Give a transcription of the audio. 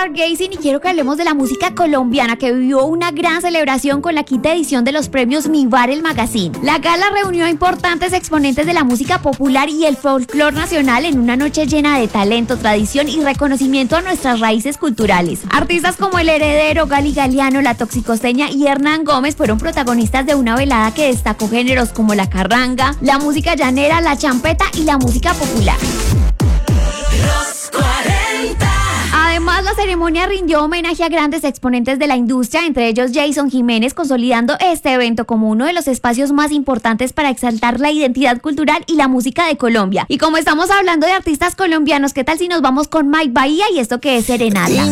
Stargazing y quiero que hablemos de la música colombiana que vivió una gran celebración con la quinta edición de los premios Mi Bar El Magazine. La gala reunió a importantes exponentes de la música popular y el folclore nacional en una noche llena de talento, tradición y reconocimiento a nuestras raíces culturales. Artistas como El Heredero, Gali Galiano, La Toxicosteña y Hernán Gómez fueron protagonistas de una velada que destacó géneros como la carranga, la música llanera, la champeta y la música popular. Los 40. Además, la ceremonia rindió homenaje a grandes exponentes de la industria, entre ellos Jason Jiménez, consolidando este evento como uno de los espacios más importantes para exaltar la identidad cultural y la música de Colombia. Y como estamos hablando de artistas colombianos, ¿qué tal si nos vamos con Mike Bahía y esto que es Serenata?